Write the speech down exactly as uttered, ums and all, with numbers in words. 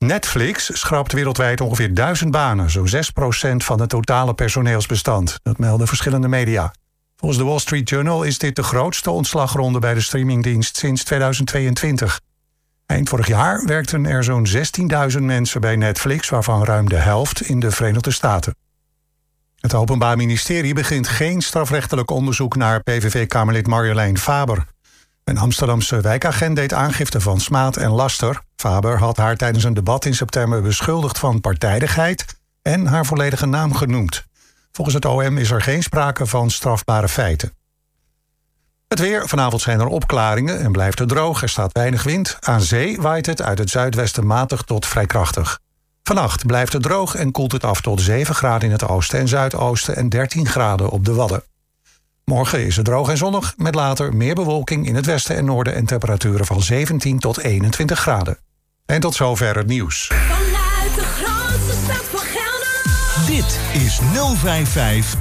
Netflix schrapt wereldwijd ongeveer duizend banen, zo'n zes procent van het totale personeelsbestand. Dat melden verschillende media. Volgens de Wall Street Journal is dit de grootste ontslagronde bij de streamingdienst sinds tweeduizend tweeëntwintig. Eind vorig jaar werkten er zo'n zestienduizend mensen bij Netflix, waarvan ruim de helft in de Verenigde Staten. Het Openbaar Ministerie begint geen strafrechtelijk onderzoek naar P V V-kamerlid Marjolein Faber. Een Amsterdamse wijkagent deed aangifte van smaad en laster. Faber had haar tijdens een debat in september beschuldigd van partijdigheid en haar volledige naam genoemd. Volgens het O M is er geen sprake van strafbare feiten. Het weer. Vanavond zijn er opklaringen en blijft het droog. Er staat weinig wind. Aan zee waait het uit het zuidwesten matig tot vrij krachtig. Vannacht blijft het droog en koelt het af tot zeven graden in het oosten en zuidoosten en dertien graden op de Wadden. Morgen is het droog en zonnig, met later meer bewolking in het westen en noorden en temperaturen van zeventien tot eenentwintig graden. En tot zover het nieuws. Vanuit de grootste stad van Gelderland. Dit is nul vijf vijf